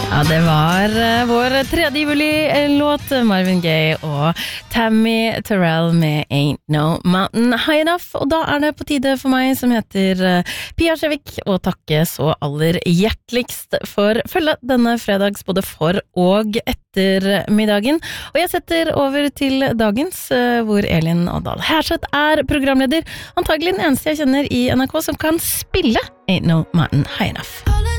Ja, det var vår 3. juli-låt, Marvin Gaye og Tammy Terrell med Ain't No Mountain High Enough. Og da er det på tide for meg, som heter Pia Skjevik, å takke så aller hjerteligst for følge denne fredags både for og etter middagen. Og jeg setter over til dagens, hvor Elin Årdal Herseth er programleder. Antagelig den eneste jeg kjenner i NRK som kan spille Ain't No Mountain High Enough.